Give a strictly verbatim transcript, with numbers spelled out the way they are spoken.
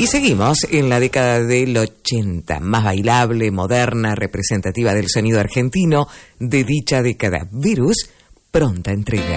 Y seguimos en la década del ochenta, más bailable, moderna, representativa del sonido argentino de dicha década. Virus, pronta entrega.